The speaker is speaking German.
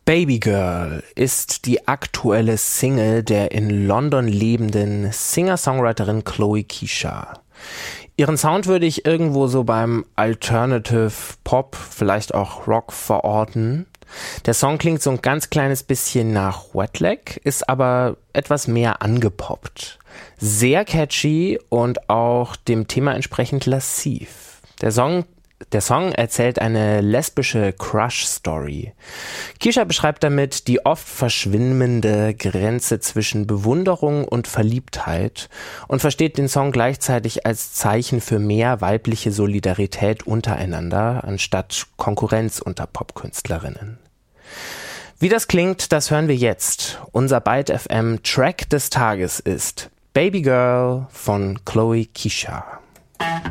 Baby Girl ist die aktuelle Single der in London lebenden Singer-Songwriterin Chloe Kisha. Ihren Sound würde ich irgendwo so beim Alternative Pop, vielleicht auch Rock verorten. Der Song klingt so ein ganz kleines bisschen nach Wet Leg, ist aber etwas mehr angepoppt. Sehr catchy und auch dem Thema entsprechend lassiv. Der Song erzählt eine lesbische Crush-Story. Kisha beschreibt damit die oft verschwimmende Grenze zwischen Bewunderung und Verliebtheit und versteht den Song gleichzeitig als Zeichen für mehr weibliche Solidarität untereinander, anstatt Konkurrenz unter Popkünstlerinnen. Wie das klingt, das hören wir jetzt. Unser Byte FM Track des Tages ist Baby Girl von Chloe Kisha.